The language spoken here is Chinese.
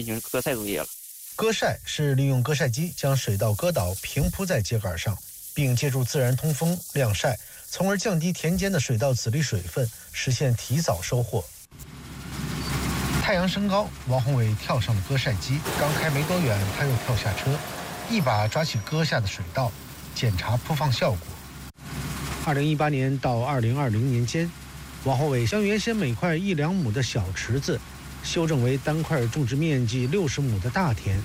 进行割晒作业了。 割晒是利用割晒机将水稻割倒平铺在秸秆上，并借助自然通风晾晒，从而降低田间的水稻籽粒水分，实现提早收获。太阳升高，王宏伟跳上了割晒机，刚开没多远，他又跳下车，一把抓起割下的水稻，检查铺放效果。2018年到2020年间，王宏伟将原先每块1-2亩的小池子修正为单块种植面积60亩的大田，